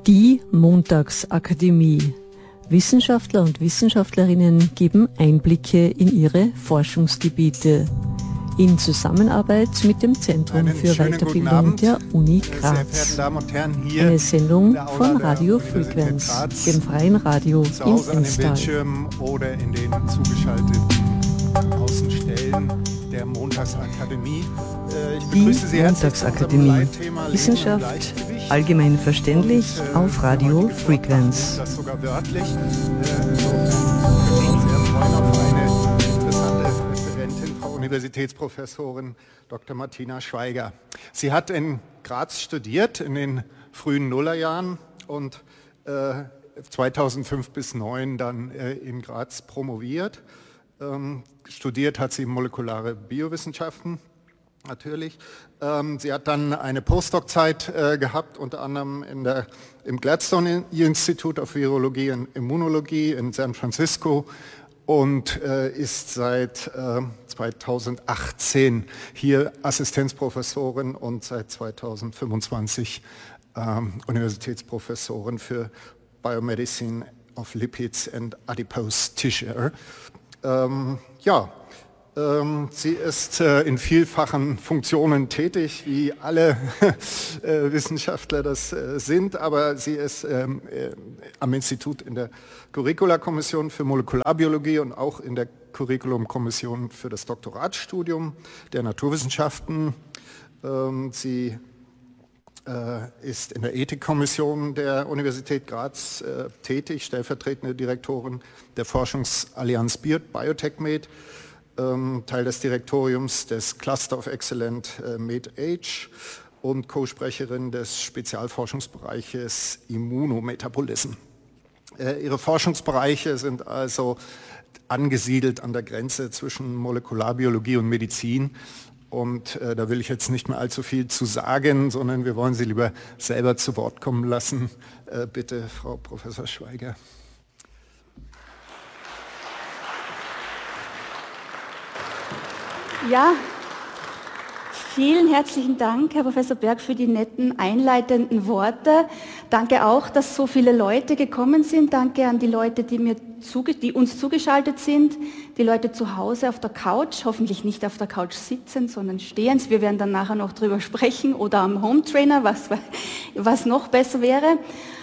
Die Montagsakademie. Wissenschaftler und Wissenschaftlerinnen geben Einblicke in ihre Forschungsgebiete. In Zusammenarbeit mit dem Zentrum für Weiterbildung der Uni Graz. Eine Sendung von Radio Frequenz, dem freien Radio in Enstal. Oder in den zugeschalteten Außenstellen der Montagsakademie. Ich begrüße Sie herzlich zu unserem Leitthema Wissenschaft allgemein verständlich auf Radio Frequenz. Das sogar wörtlich. Insofern sehr freuen auf eine interessante Referentin, Frau Universitätsprofessorin Dr. Martina Schweiger. Sie hat in Graz studiert in den frühen Nullerjahren und 2005 bis 2009 dann in Graz promoviert. Studiert hat sie molekulare Biowissenschaften, natürlich. Sie hat dann eine Postdoc-Zeit gehabt, unter anderem im Gladstone Institute of Virologie und Immunologie in San Francisco und ist seit 2018 hier Assistenzprofessorin und seit 2025 Universitätsprofessorin für Biomedicine of Lipids and Adipose Tissue. Sie ist in vielfachen Funktionen tätig, wie alle Wissenschaftler das sind, aber sie ist am Institut in der Curricula-Kommission für Molekularbiologie und auch in der Curriculum-Kommission für das Doktoratsstudium der Naturwissenschaften. Sie ist in der Ethikkommission der Universität Graz tätig, stellvertretende Direktorin der Forschungsallianz BiotechMed, Teil des Direktoriums des Cluster of Excellent MedAge und Co-Sprecherin des Spezialforschungsbereiches Immunometabolism. Ihre Forschungsbereiche sind also angesiedelt an der Grenze zwischen Molekularbiologie und Medizin. Und da will ich jetzt nicht mehr allzu viel zu sagen, sondern wir wollen Sie lieber selber zu Wort kommen lassen. Bitte, Frau Professor Schweiger. Ja, vielen herzlichen Dank, Herr Professor Berg, für die netten einleitenden Worte. Danke auch, dass so viele Leute gekommen sind. Danke an die Leute, die uns zugeschaltet sind, die Leute zu Hause auf der Couch, hoffentlich nicht auf der Couch sitzend, sondern stehend. Wir werden dann nachher noch drüber sprechen oder am Home Trainer, was noch besser wäre.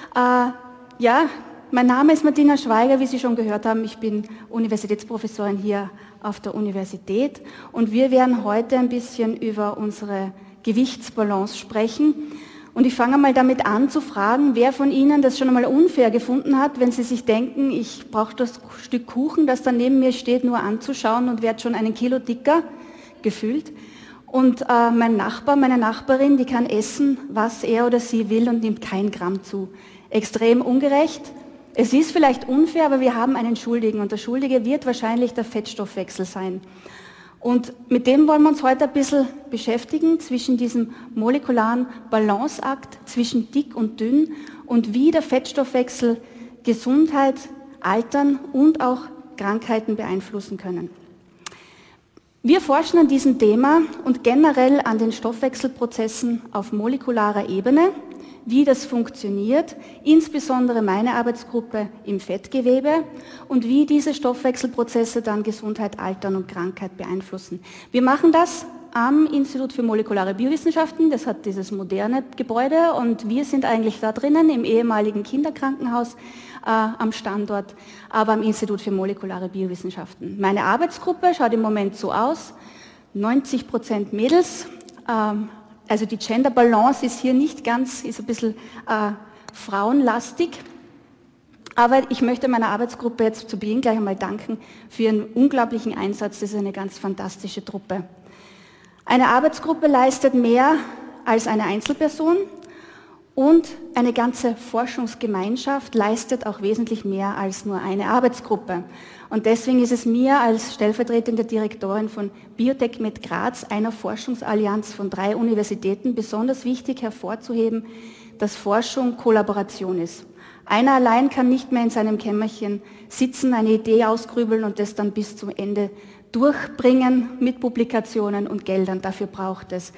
Mein Name ist Martina Schweiger, wie Sie schon gehört haben. Ich bin Universitätsprofessorin hier auf der Universität und wir werden heute ein bisschen über unsere Gewichtsbalance sprechen. Und ich fange mal damit an zu fragen, wer von Ihnen das schon einmal unfair gefunden hat, wenn Sie sich denken, ich brauche das Stück Kuchen, das da neben mir steht, nur anzuschauen und werde schon 1 Kilo dicker gefühlt. Und mein Nachbar, meine Nachbarin, die kann essen, was er oder sie will und nimmt kein Gramm zu. Extrem ungerecht. Es ist vielleicht unfair, aber wir haben einen Schuldigen und der Schuldige wird wahrscheinlich der Fettstoffwechsel sein. Und mit dem wollen wir uns heute ein bisschen beschäftigen, zwischen diesem molekularen Balanceakt, zwischen dick und dünn und wie der Fettstoffwechsel Gesundheit, Altern und auch Krankheiten beeinflussen können. Wir forschen an diesem Thema und generell an den Stoffwechselprozessen auf molekularer Ebene, wie das funktioniert, insbesondere meine Arbeitsgruppe im Fettgewebe und wie diese Stoffwechselprozesse dann Gesundheit, Altern und Krankheit beeinflussen. Wir machen das am Institut für molekulare Biowissenschaften, das hat dieses moderne Gebäude und wir sind eigentlich da drinnen im ehemaligen Kinderkrankenhaus am Standort, aber am Institut für molekulare Biowissenschaften. Meine Arbeitsgruppe schaut im Moment so aus, 90% Mädels, also die Gender Balance ist hier nicht ganz, ist ein bisschen frauenlastig. Aber ich möchte meiner Arbeitsgruppe jetzt zu Beginn gleich einmal danken für ihren unglaublichen Einsatz. Das ist eine ganz fantastische Truppe. Eine Arbeitsgruppe leistet mehr als eine Einzelperson und eine ganze Forschungsgemeinschaft leistet auch wesentlich mehr als nur eine Arbeitsgruppe. Und deswegen ist es mir als stellvertretende Direktorin von BiotechMed Graz, einer Forschungsallianz von 3 Universitäten, besonders wichtig hervorzuheben, dass Forschung Kollaboration ist. Einer allein kann nicht mehr in seinem Kämmerchen sitzen, eine Idee ausgrübeln und das dann bis zum Ende durchbringen mit Publikationen und Geldern. Dafür braucht es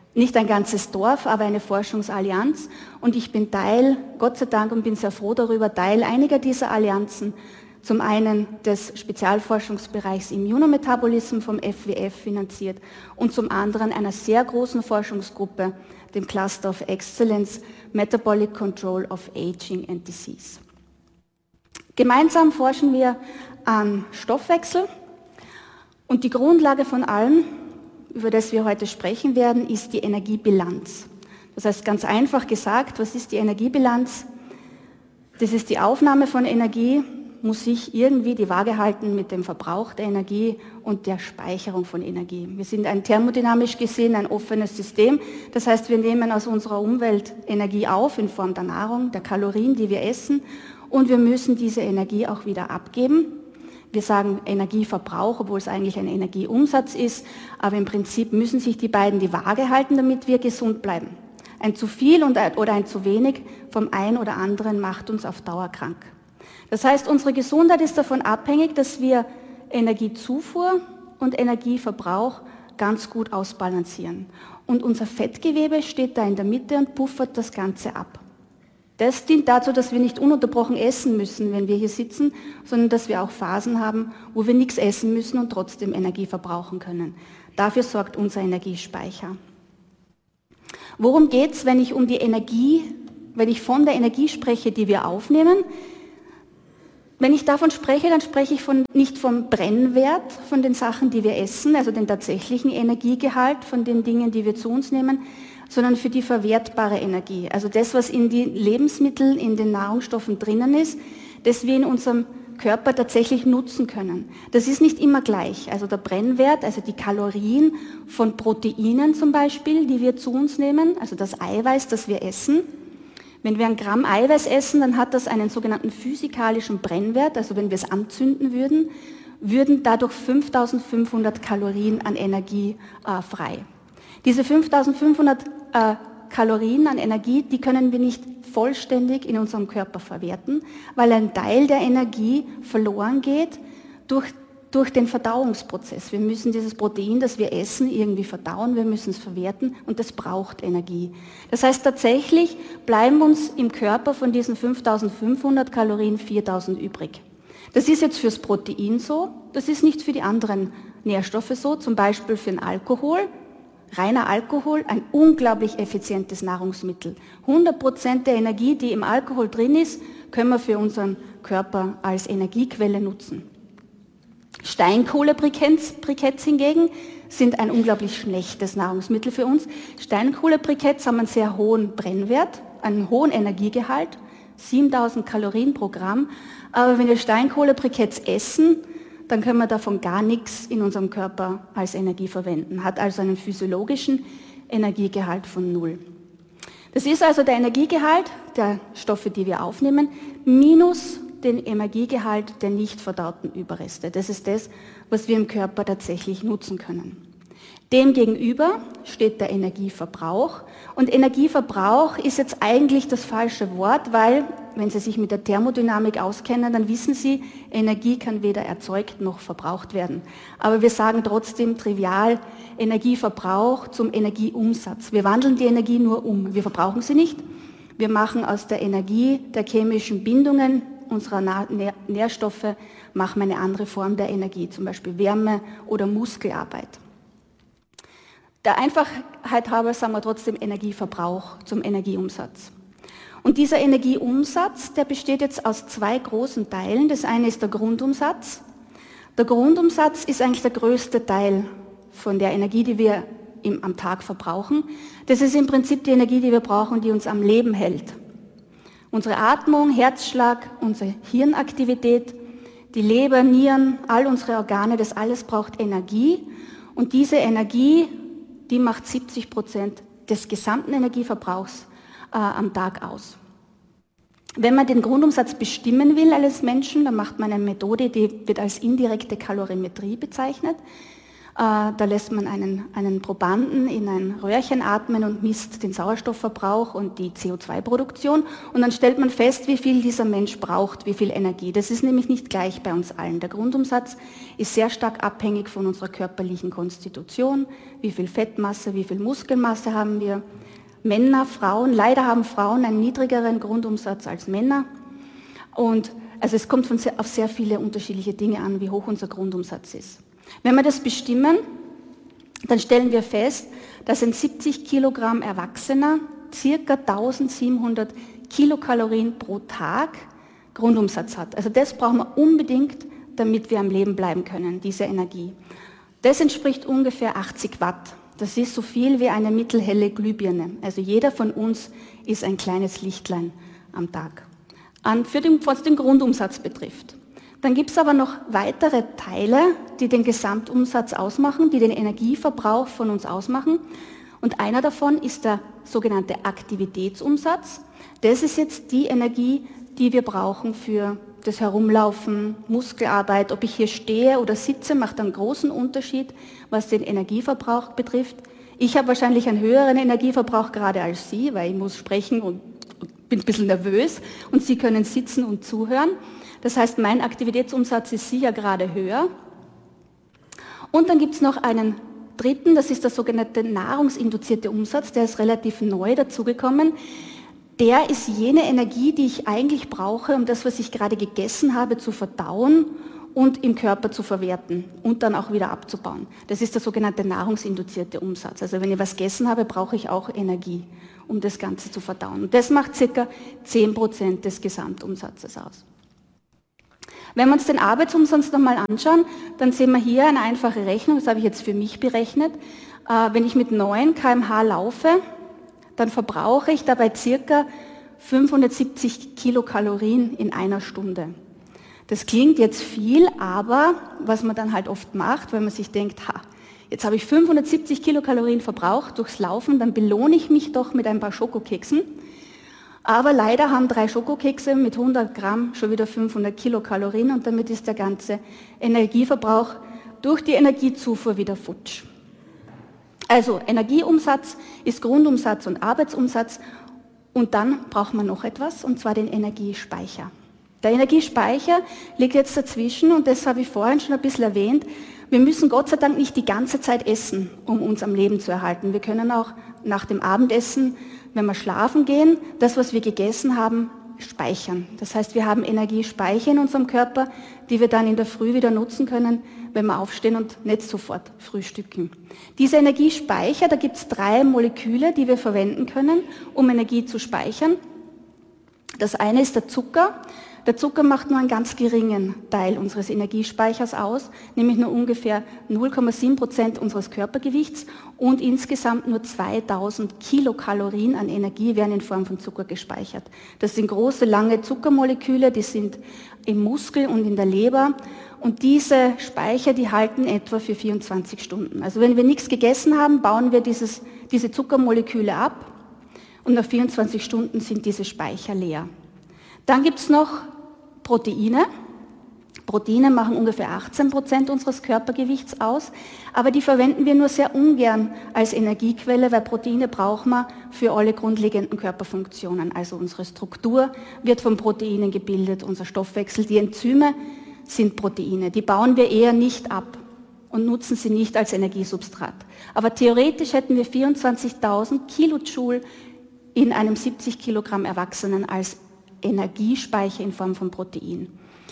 nicht ein ganzes Dorf, aber eine Forschungsallianz. Und ich bin Teil, Gott sei Dank, und bin sehr froh darüber, Teil einiger dieser Allianzen. Zum einen des Spezialforschungsbereichs Immunometabolism vom FWF finanziert und zum anderen einer sehr großen Forschungsgruppe, dem Cluster of Excellence Metabolic Control of Aging and Disease. Gemeinsam forschen wir an Stoffwechsel und die Grundlage von allem, über das wir heute sprechen werden, ist die Energiebilanz. Das heißt, ganz einfach gesagt, was ist die Energiebilanz? Das ist die Aufnahme von Energie, muss sich irgendwie die Waage halten mit dem Verbrauch der Energie und der Speicherung von Energie. Wir sind ein thermodynamisch gesehen ein offenes System. Das heißt, wir nehmen aus unserer Umwelt Energie auf in Form der Nahrung, der Kalorien, die wir essen, und wir müssen diese Energie auch wieder abgeben. Wir sagen Energieverbrauch, obwohl es eigentlich ein Energieumsatz ist, aber im Prinzip müssen sich die beiden die Waage halten, damit wir gesund bleiben. Ein zu viel oder ein zu wenig vom einen oder anderen macht uns auf Dauer krank. Das heißt, unsere Gesundheit ist davon abhängig, dass wir Energiezufuhr und Energieverbrauch ganz gut ausbalancieren. Und unser Fettgewebe steht da in der Mitte und puffert das Ganze ab. Das dient dazu, dass wir nicht ununterbrochen essen müssen, wenn wir hier sitzen, sondern dass wir auch Phasen haben, wo wir nichts essen müssen und trotzdem Energie verbrauchen können. Dafür sorgt unser Energiespeicher. Worum geht es, wenn ich von der Energie spreche, die wir aufnehmen? Wenn ich davon spreche, dann spreche ich nicht vom Brennwert von den Sachen, die wir essen, also den tatsächlichen Energiegehalt von den Dingen, die wir zu uns nehmen, sondern für die verwertbare Energie. Also das, was in den Lebensmitteln, in den Nahrungsstoffen drinnen ist, das wir in unserem Körper tatsächlich nutzen können. Das ist nicht immer gleich. Also der Brennwert, also die Kalorien von Proteinen zum Beispiel, die wir zu uns nehmen, also das Eiweiß, das wir essen. Wenn wir ein Gramm Eiweiß essen, dann hat das einen sogenannten physikalischen Brennwert, also wenn wir es anzünden würden dadurch 5500 Kalorien an Energie frei. Diese 5500 Kalorien an Energie, die können wir nicht vollständig in unserem Körper verwerten, weil ein Teil der Energie verloren geht durch den Verdauungsprozess. Wir müssen dieses Protein, das wir essen, irgendwie verdauen, wir müssen es verwerten und das braucht Energie. Das heißt, tatsächlich bleiben uns im Körper von diesen 5500 Kalorien 4000 übrig. Das ist jetzt fürs Protein so, das ist nicht für die anderen Nährstoffe so, zum Beispiel für den Alkohol. Reiner Alkohol, ein unglaublich effizientes Nahrungsmittel. 100% der Energie, die im Alkohol drin ist, können wir für unseren Körper als Energiequelle nutzen. Steinkohlebriketts hingegen sind ein unglaublich schlechtes Nahrungsmittel für uns. Steinkohlebriketts haben einen sehr hohen Brennwert, einen hohen Energiegehalt, 7000 Kalorien pro Gramm. Aber wenn wir Steinkohlebriketts essen, dann können wir davon gar nichts in unserem Körper als Energie verwenden. Hat also einen physiologischen Energiegehalt von 0. Das ist also der Energiegehalt der Stoffe, die wir aufnehmen, minus den Energiegehalt der nicht verdauten Überreste. Das ist das, was wir im Körper tatsächlich nutzen können. Demgegenüber steht der Energieverbrauch. Und Energieverbrauch ist jetzt eigentlich das falsche Wort, weil, wenn Sie sich mit der Thermodynamik auskennen, dann wissen Sie, Energie kann weder erzeugt noch verbraucht werden. Aber wir sagen trotzdem trivial Energieverbrauch zum Energieumsatz. Wir wandeln die Energie nur um. Wir verbrauchen sie nicht. Wir machen aus der Energie der chemischen Bindungen unserer Nährstoffe machen wir eine andere Form der Energie, zum Beispiel Wärme oder Muskelarbeit. Der Einfachheit halber sagen wir trotzdem Energieverbrauch zum Energieumsatz. Und dieser Energieumsatz, der besteht jetzt aus zwei großen Teilen. Das eine ist der Grundumsatz. Der Grundumsatz ist eigentlich der größte Teil von der Energie, die wir am Tag verbrauchen. Das ist im Prinzip die Energie, die wir brauchen, die uns am Leben hält. Unsere Atmung, Herzschlag, unsere Hirnaktivität, die Leber, Nieren, all unsere Organe, das alles braucht Energie. Und diese Energie, die macht 70% des gesamten Energieverbrauchs am Tag aus. Wenn man den Grundumsatz bestimmen will als Menschen, dann macht man eine Methode, die wird als indirekte Kalorimetrie bezeichnet. Da lässt man einen Probanden in ein Röhrchen atmen und misst den Sauerstoffverbrauch und die CO2-Produktion. Und dann stellt man fest, wie viel dieser Mensch braucht, wie viel Energie. Das ist nämlich nicht gleich bei uns allen. Der Grundumsatz ist sehr stark abhängig von unserer körperlichen Konstitution. Wie viel Fettmasse, wie viel Muskelmasse haben wir. Männer, Frauen, leider haben Frauen einen niedrigeren Grundumsatz als Männer. Und also es kommt auf sehr viele unterschiedliche Dinge an, wie hoch unser Grundumsatz ist. Wenn wir das bestimmen, dann stellen wir fest, dass ein 70 Kilogramm Erwachsener ca. 1700 Kilokalorien pro Tag Grundumsatz hat. Also das brauchen wir unbedingt, damit wir am Leben bleiben können, diese Energie. Das entspricht ungefähr 80 Watt. Das ist so viel wie eine mittelhelle Glühbirne. Also jeder von uns ist ein kleines Lichtlein am Tag, was den Grundumsatz betrifft. Dann gibt es aber noch weitere Teile, die den Gesamtumsatz ausmachen, die den Energieverbrauch von uns ausmachen. Und einer davon ist der sogenannte Aktivitätsumsatz. Das ist jetzt die Energie, die wir brauchen für das Herumlaufen, Muskelarbeit. Ob ich hier stehe oder sitze, macht einen großen Unterschied, was den Energieverbrauch betrifft. Ich habe wahrscheinlich einen höheren Energieverbrauch gerade als Sie, weil ich muss sprechen und bin ein bisschen nervös und Sie können sitzen und zuhören. Das heißt, mein Aktivitätsumsatz ist sicher gerade höher. Und dann gibt es noch einen dritten, das ist der sogenannte nahrungsinduzierte Umsatz, der ist relativ neu dazugekommen. Der ist jene Energie, die ich eigentlich brauche, um das, was ich gerade gegessen habe, zu verdauen und im Körper zu verwerten und dann auch wieder abzubauen. Das ist der sogenannte nahrungsinduzierte Umsatz. Also wenn ich was gegessen habe, brauche ich auch Energie, um das Ganze zu verdauen. Und das macht ca. 10% des Gesamtumsatzes aus. Wenn wir uns den Arbeitsumsatz nochmal anschauen, dann sehen wir hier eine einfache Rechnung, das habe ich jetzt für mich berechnet. Wenn ich mit 9 km/h laufe, dann verbrauche ich dabei ca. 570 Kilokalorien in einer Stunde. Das klingt jetzt viel, aber was man dann halt oft macht, wenn man sich denkt, jetzt habe ich 570 Kilokalorien verbraucht durchs Laufen, dann belohne ich mich doch mit ein paar Schokokeksen. Aber leider haben 3 Schokokekse mit 100 Gramm schon wieder 500 Kilokalorien und damit ist der ganze Energieverbrauch durch die Energiezufuhr wieder futsch. Also Energieumsatz ist Grundumsatz und Arbeitsumsatz und dann braucht man noch etwas und zwar den Energiespeicher. Der Energiespeicher liegt jetzt dazwischen und das habe ich vorhin schon ein bisschen erwähnt. Wir müssen Gott sei Dank nicht die ganze Zeit essen, um uns am Leben zu erhalten. Wir können auch nach dem Abendessen, wenn wir schlafen gehen, das, was wir gegessen haben, speichern. Das heißt, wir haben Energiespeicher in unserem Körper, die wir dann in der Früh wieder nutzen können, wenn wir aufstehen und nicht sofort frühstücken. Diese Energiespeicher, da gibt es 3 Moleküle, die wir verwenden können, um Energie zu speichern. Das eine ist der Zucker. Der Zucker macht nur einen ganz geringen Teil unseres Energiespeichers aus, nämlich nur ungefähr 0,7% unseres Körpergewichts und insgesamt nur 2000 Kilokalorien an Energie werden in Form von Zucker gespeichert. Das sind große, lange Zuckermoleküle, die sind im Muskel und in der Leber und diese Speicher, die halten etwa für 24 Stunden. Also wenn wir nichts gegessen haben, bauen wir diese Zuckermoleküle ab und nach 24 Stunden sind diese Speicher leer. Dann gibt es noch Proteine. Proteine machen ungefähr 18% unseres Körpergewichts aus, aber die verwenden wir nur sehr ungern als Energiequelle, weil Proteine brauchen wir für alle grundlegenden Körperfunktionen. Also unsere Struktur wird von Proteinen gebildet, unser Stoffwechsel, die Enzyme sind Proteine. Die bauen wir eher nicht ab und nutzen sie nicht als Energiesubstrat. Aber theoretisch hätten wir 24.000 Kilojoule in einem 70 Kilogramm Erwachsenen als Energiespeicher in Form von Protein.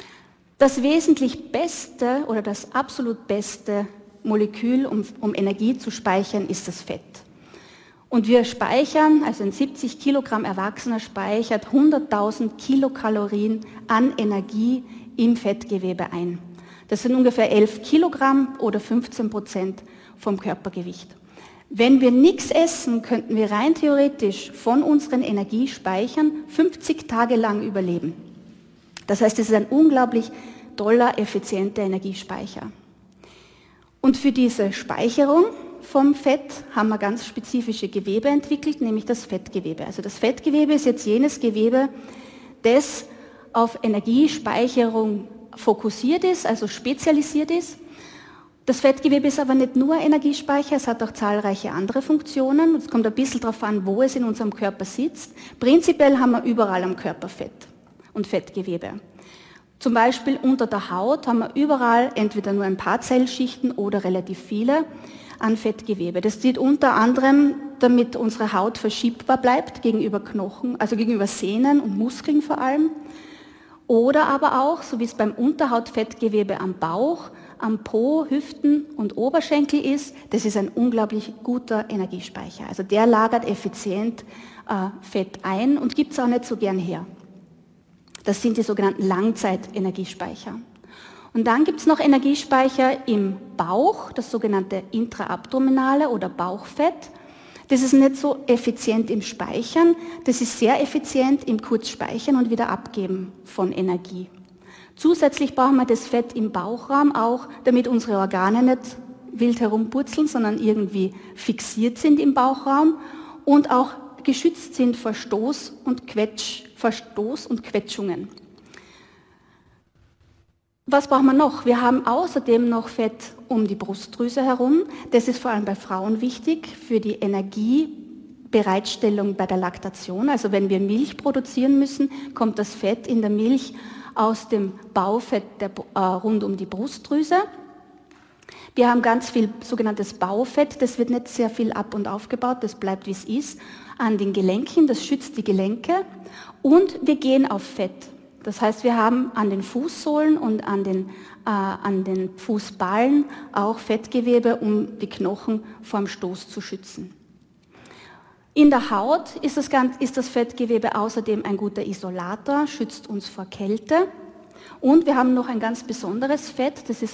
Das wesentlich beste oder das absolut beste Molekül, um Energie zu speichern, ist das Fett. Und wir speichern, also ein 70 Kilogramm Erwachsener speichert 100.000 Kilokalorien an Energie im Fettgewebe ein. Das sind ungefähr 11 Kilogramm oder 15% vom Körpergewicht. Wenn wir nichts essen, könnten wir rein theoretisch von unseren Energiespeichern 50 Tage lang überleben. Das heißt, es ist ein unglaublich toller, effizienter Energiespeicher. Und für diese Speicherung vom Fett haben wir ganz spezifische Gewebe entwickelt, nämlich das Fettgewebe. Also das Fettgewebe ist jetzt jenes Gewebe, das auf Energiespeicherung fokussiert ist, also spezialisiert ist. Das Fettgewebe ist aber nicht nur Energiespeicher, es hat auch zahlreiche andere Funktionen. Es kommt ein bisschen darauf an, wo es in unserem Körper sitzt. Prinzipiell haben wir überall am Körper Fett und Fettgewebe. Zum Beispiel unter der Haut haben wir überall entweder nur ein paar Zellschichten oder relativ viele an Fettgewebe. Das dient unter anderem, damit unsere Haut verschiebbar bleibt gegenüber Knochen, also gegenüber Sehnen und Muskeln vor allem. Oder aber auch, so wie es beim Unterhautfettgewebe am Bauch, am Po, Hüften und Oberschenkel ist, das ist ein unglaublich guter Energiespeicher. Also der lagert effizient Fett ein und gibt es auch nicht so gern her. Das sind die sogenannten Langzeitenergiespeicher. Und dann gibt es noch Energiespeicher im Bauch, das sogenannte intraabdominale oder Bauchfett. Das ist nicht so effizient im Speichern, das ist sehr effizient im Kurzspeichern und wieder Abgeben von Energie. Zusätzlich brauchen wir das Fett im Bauchraum auch, damit unsere Organe nicht wild herumpurzeln, sondern irgendwie fixiert sind im Bauchraum und auch geschützt sind vor Stoß und Quetschungen. Was brauchen wir noch? Wir haben außerdem noch Fett um die Brustdrüse herum. Das ist vor allem bei Frauen wichtig für die Energiebereitstellung bei der Laktation. Also wenn wir Milch produzieren müssen, kommt das Fett in der Milch aus dem Baufett rund um die Brustdrüse. Wir haben ganz viel sogenanntes Baufett, das wird nicht sehr viel ab- und aufgebaut, das bleibt wie es ist, an den Gelenken, das schützt die Gelenke und wir gehen auf Fett. Das heißt, wir haben an den Fußsohlen und an den Fußballen auch Fettgewebe, um die Knochen vor dem Stoß zu schützen. In der Haut ist das Fettgewebe außerdem ein guter Isolator, schützt uns vor Kälte. Und wir haben noch ein ganz besonderes Fett, das ist